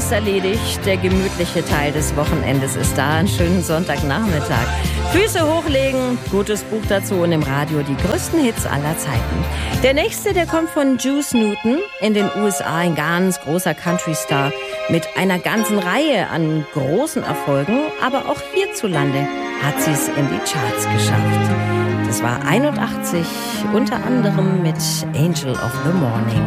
ist erledigt. Der gemütliche Teil des Wochenendes ist da. Einen schönen Sonntagnachmittag. Füße hochlegen, gutes Buch dazu und im Radio die größten Hits aller Zeiten. Der nächste, der kommt von Juice Newton, in den USA ein ganz großer Country-Star mit einer ganzen Reihe an großen Erfolgen, aber auch hierzulande hat sie es in die Charts geschafft. Das war 81, unter anderem mit Angel of the Morning.